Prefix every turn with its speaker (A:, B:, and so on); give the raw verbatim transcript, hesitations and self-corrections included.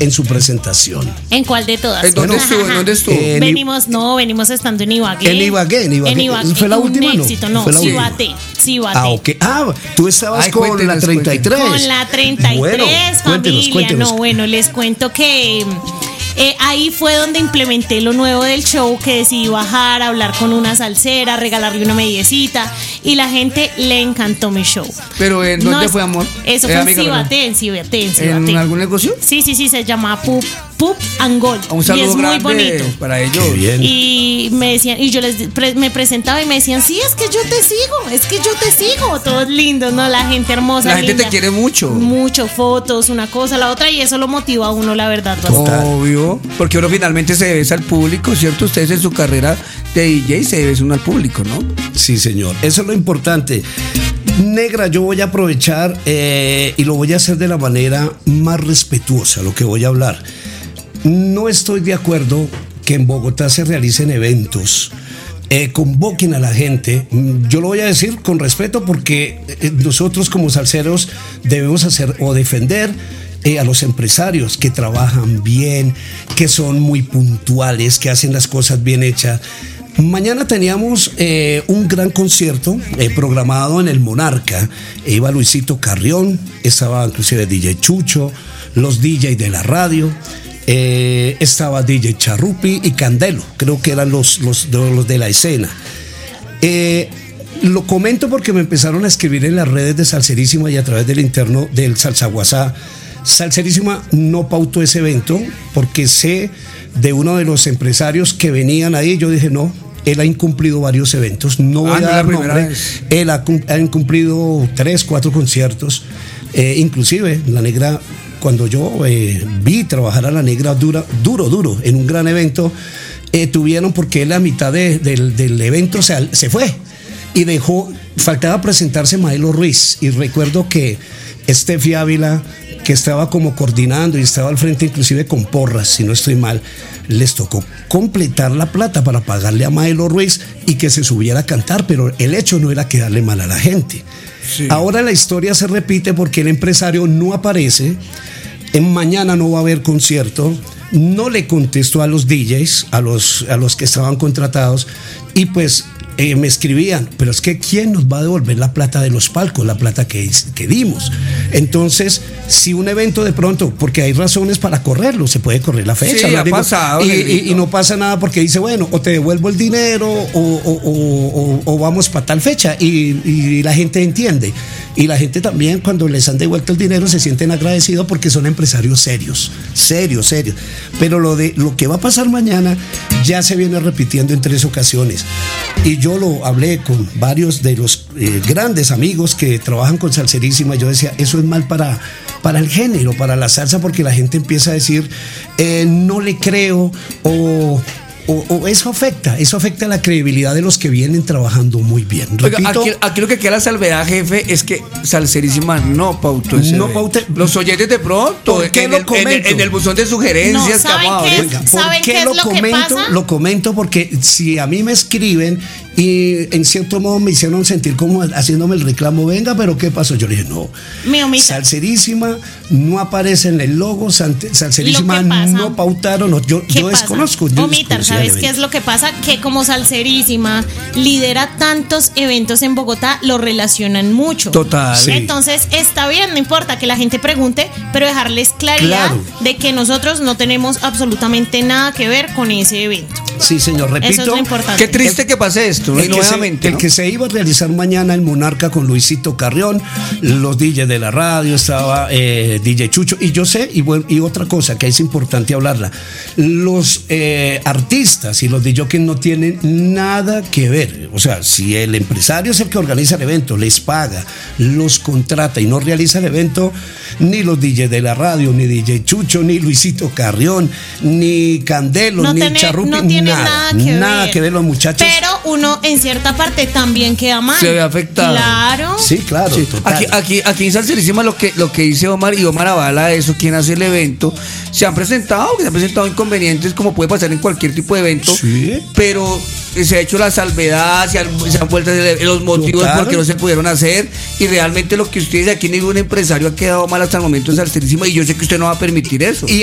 A: en su presentación.
B: ¿En cuál de todas?
C: ¿En dónde
B: Ajá,
C: estuvo? ¿En
B: ajá.
C: dónde estuvo?
A: En
B: Venimos, no, venimos estando en Ibagué.
A: En Ibagué, en Ibagué.
B: En Ibagué.
A: ¿Fue la
B: Un
A: última, no?
B: éxito, no,
A: ¿Fue la última?
B: Cibaté, Cibaté.
A: Ah, ok. Ah, tú estabas
C: Ay,
A: con
C: cuéntenos,
A: la treinta y tres.
B: Con la treinta y tres,
A: Bueno,
B: familia.
A: cuéntenos, cuéntenos.
B: No, bueno, les cuento que eh, ahí fue donde implementé lo nuevo del show, que decidí bajar, hablar con una salsera, regalarle una mediecita, y la gente le encantó mi show.
C: ¿Pero en dónde
B: No,
C: fue, amor?
B: Eso
C: Eh,
B: fue en
C: amiga,
B: Cibaté, en Cibaté, en
C: ¿En
B: Cibaté.
C: algún negocio?
B: Sí, sí, sí, se llama Pup, Pup and Gold.
C: Un
B: Y
C: saludo
B: es muy
C: grande
B: bonito.
C: para ellos.
A: Qué bien.
B: Y me decían, y yo les pre- me presentaba y me decían, sí, es que yo te sigo, es que yo te sigo. Todos lindos, ¿no? La gente hermosa.
C: La gente
B: linda.
C: te quiere mucho.
B: Mucho, fotos, una cosa, la otra, y eso lo motiva a uno, la verdad. bastante.
A: Total.
C: Obvio, porque uno finalmente se debe al público, ¿cierto? Ustedes en su carrera de D J se debe uno al público, ¿no?
A: Sí, señor. Eso es lo importante. Negra, yo voy a aprovechar eh, y lo voy a hacer de la manera más respetuosa, lo que voy a hablar. No estoy de acuerdo que en Bogotá se realicen eventos, eh, convoquen a la gente. Yo lo voy a decir con respeto porque eh, nosotros como salseros debemos hacer o defender eh, a los empresarios que trabajan bien, que son muy puntuales, que hacen las cosas bien hechas. Mañana teníamos eh, un gran concierto eh, programado en el Monarca. Eh, iba Luisito Carrión, estaba inclusive D J Chucho, los D Js de la radio. Eh, estaba D J Charrupi y Candelo, creo que eran los, los, los de la escena. Eh, lo comento porque me empezaron a escribir en las redes de Salserísima y a través del interno del Salsa WhatsApp. Salserísima no pautó ese evento porque sé de uno de los empresarios que venían ahí. Yo dije, no, él ha incumplido varios eventos, no voy
C: Ah,
A: a
C: no,
A: dar
C: la primera
A: nombre.
C: vez.
A: Él ha, cum- ha incumplido tres, cuatro conciertos. Eh, inclusive la Negra, cuando yo eh, vi trabajar a la Negra dura, duro, duro, en un gran evento, eh, tuvieron, porque él a mitad de- del, del evento o sea, se fue y dejó, faltaba presentarse Maelo Ruiz, y recuerdo que Estefi Ávila, que estaba como coordinando y estaba al frente inclusive con porras, si no estoy mal, les tocó completar la plata para pagarle a Maelo Ruiz y que se subiera a cantar, pero el hecho no era quedarle mal a la gente.
C: Sí.
A: Ahora la historia se repite porque el empresario no aparece, en mañana no va a haber concierto, no le contestó a los D Js, a los, a los que estaban contratados, y pues eh, me escribían, pero es que ¿quién nos va a devolver la plata de los palcos, la plata que, que dimos? Entonces, si un evento de pronto, porque hay razones para correrlo, se puede correr la fecha.
C: Sí,
A: ¿no?
C: ha
A: Digo,
C: pasado,
A: y,
C: Negrito.
A: y- y no pasa nada porque dice, bueno, o te devuelvo el dinero o, o- o- o- o vamos para tal fecha, y, y la gente entiende. Y la gente también, cuando les han devuelto el dinero, se sienten agradecidos porque son empresarios serios, serios, serios. Pero lo de lo que va a pasar mañana ya se viene repitiendo en tres ocasiones. Y yo lo hablé con varios de los eh, grandes amigos que trabajan con Salserísima. Yo decía, eso es mal para, para el género, para la salsa, porque la gente empieza a decir, eh, no le creo, o... O, o eso afecta, eso afecta la credibilidad de los que vienen trabajando muy bien.
C: Oiga,
A: Repito,
C: aquí, aquí lo que queda la salvedad, jefe, es que Salserísima no pautó ese
A: No
C: evento.
A: pauté-
C: Los oyentes de pronto,
A: ¿Por qué
C: en
A: lo
C: el, en, el,
A: comento?
C: en el buzón de
B: No,
C: sugerencias que
B: ¿saben
C: vamos a
B: qué
C: ver.
B: es?
A: Oiga, ¿por
B: ¿Saben
A: qué
B: qué es
A: lo
B: lo que
A: comento?
B: pasa?
A: Lo comento porque si a mí me escriben y en cierto modo me hicieron sentir como haciéndome el reclamo, venga, pero ¿qué pasó? Yo le dije, no.
B: Mi omita.
A: Salserísima no aparece en el logo, Sante- Salserísima
B: Lo que pasa-
A: no pautaron, no, yo,
B: ¿Qué
A: yo
B: pasa?
A: desconozco. Yo
B: Omitar,
A: desconocía
B: ¿sabes
A: el
B: qué es
A: evento.
B: lo que pasa? Que como Salserísima lidera tantos eventos en Bogotá, lo relacionan mucho.
C: Total.
A: Sí.
B: Entonces está bien, no importa que la gente pregunte, pero dejarles claridad
A: Claro.
B: de que nosotros no tenemos absolutamente nada que ver con ese evento.
A: Sí, señor, repito.
B: Eso es lo importante.
C: Qué triste que pase esto, ¿no? Y
A: El, que se,
C: nuevamente,
A: el
C: ¿no?
A: que se iba a realizar mañana el Monarca con Luisito Carrión, los D Js de la radio, estaba eh, D J Chucho, y yo sé, y, bueno, y otra cosa que es importante hablarla, los eh, artistas y los D Js no tienen nada que ver. O sea, si el empresario es el que organiza el evento, les paga, los contrata y no realiza el evento, ni los D Js de la radio, ni D J Chucho, ni Luisito Carrión, ni Candelo,
B: No
A: ni
B: tiene-
A: Charrupi,
B: no tiene
A: nada,
B: nada que
A: nada
B: ver.
A: que ver los muchachos.
B: Pero uno en cierta parte también queda mal.
C: Se ve afectado.
B: Claro.
A: Sí, claro,
C: Sí.
A: total.
C: Aquí, aquí, aquí en Salserísima lo que, lo que dice Omar, y Omar avala eso, quien hace el evento, se han presentado, que se han presentado inconvenientes como puede pasar en cualquier tipo de evento,
A: Sí.
C: pero se ha hecho la salvedad, se han, se han vuelto los motivos
A: Total.
C: por qué no se pudieron hacer, y realmente lo que ustedes aquí, ningún empresario ha quedado mal hasta el momento en Salserísima, y yo sé que usted no va a permitir eso.
A: Y